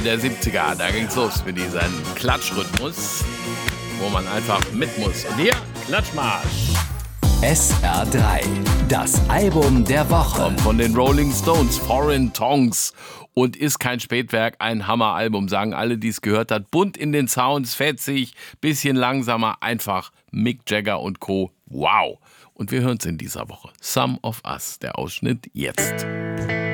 der 70er, da ging's los mit diesem Klatschrhythmus, wo man einfach mit muss. Und hier, Klatschmarsch. SR3, das Album der Woche. Kommt von den Rolling Stones, Foreign Tongues. Und ist kein Spätwerk, ein Hammeralbum, sagen alle, die es gehört hat. Bunt in den Sounds, fetzig, bisschen langsamer, einfach Mick Jagger und Co. Wow. Und wir hören es in dieser Woche. Some of Us, der Ausschnitt jetzt.